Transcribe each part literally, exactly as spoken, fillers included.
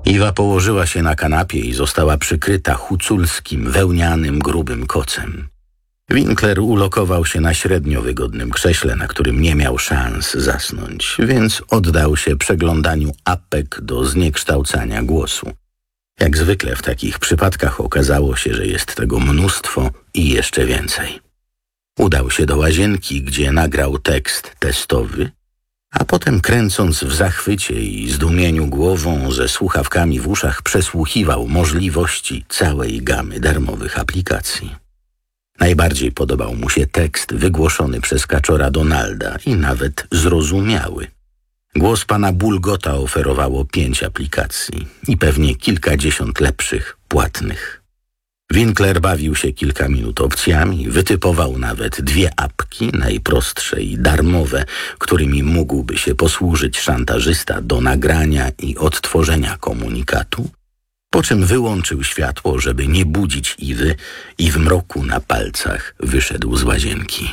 Iwa położyła się na kanapie i została przykryta huculskim, wełnianym, grubym kocem. Winkler ulokował się na średnio wygodnym krześle, na którym nie miał szans zasnąć, więc oddał się przeglądaniu apek do zniekształcania głosu. Jak zwykle w takich przypadkach okazało się, że jest tego mnóstwo i jeszcze więcej. Udał się do łazienki, gdzie nagrał tekst testowy, a potem kręcąc w zachwycie i zdumieniu głową ze słuchawkami w uszach przesłuchiwał możliwości całej gamy darmowych aplikacji. Najbardziej podobał mu się tekst wygłoszony przez kaczora Donalda i nawet zrozumiały. Głos pana Bulgota oferowało pięć aplikacji i pewnie kilkadziesiąt lepszych, płatnych. Winkler bawił się kilka minut opcjami, wytypował nawet dwie apki, najprostsze i darmowe, którymi mógłby się posłużyć szantażysta do nagrania i odtworzenia komunikatu, po czym wyłączył światło, żeby nie budzić Iwy i w mroku na palcach wyszedł z łazienki.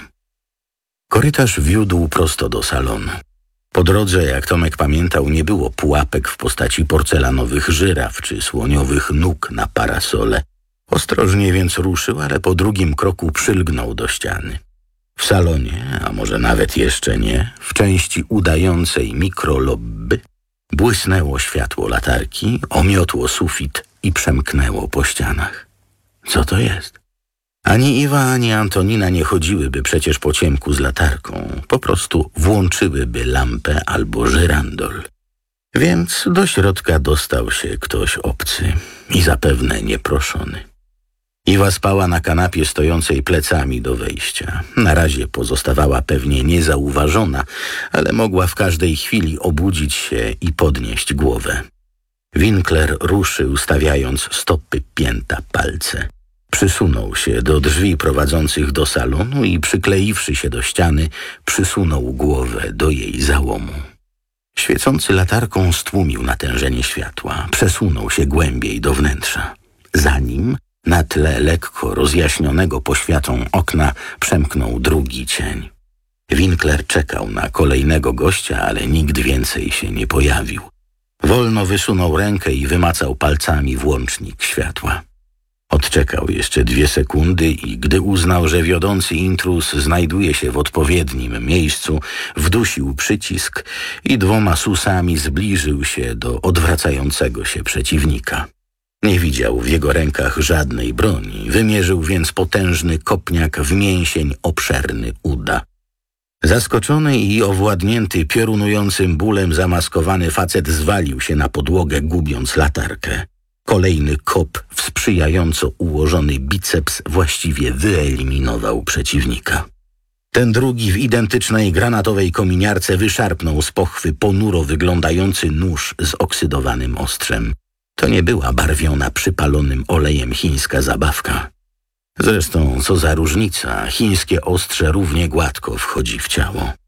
Korytarz wiódł prosto do salonu. Po drodze, jak Tomek pamiętał, nie było pułapek w postaci porcelanowych żyraf czy słoniowych nóg na parasole. Ostrożnie więc ruszył, ale po drugim kroku przylgnął do ściany. W salonie, a może nawet jeszcze nie, w części udającej mikrolobby, błysnęło światło latarki, omiotło sufit i przemknęło po ścianach. Co to jest? Ani Iwa, ani Antonina nie chodziłyby przecież po ciemku z latarką. Po prostu włączyłyby lampę albo żyrandol. Więc do środka dostał się ktoś obcy i zapewne nieproszony. Iwa spała na kanapie stojącej plecami do wejścia. Na razie pozostawała pewnie niezauważona, ale mogła w każdej chwili obudzić się i podnieść głowę. Winkler ruszył, stawiając stopy pięta palce. Przysunął się do drzwi prowadzących do salonu i przykleiwszy się do ściany, przysunął głowę do jej załomu. Świecący latarką stłumił natężenie światła, przesunął się głębiej do wnętrza. Za nim, na tle lekko rozjaśnionego poświatą okna, przemknął drugi cień. Winkler czekał na kolejnego gościa, ale nikt więcej się nie pojawił. Wolno wysunął rękę i wymacał palcami włącznik światła. Odczekał jeszcze dwie sekundy i gdy uznał, że wiodący intruz znajduje się w odpowiednim miejscu, wdusił przycisk i dwoma susami zbliżył się do odwracającego się przeciwnika. Nie widział w jego rękach żadnej broni, wymierzył więc potężny kopniak w mięsień obszerny uda. Zaskoczony i owładnięty piorunującym bólem zamaskowany facet zwalił się na podłogę, gubiąc latarkę. Kolejny kop w sprzyjająco ułożony biceps właściwie wyeliminował przeciwnika. Ten drugi w identycznej granatowej kominiarce wyszarpnął z pochwy ponuro wyglądający nóż z oksydowanym ostrzem. To nie była barwiona przypalonym olejem chińska zabawka. Zresztą, co za różnica, chińskie ostrze równie gładko wchodzi w ciało.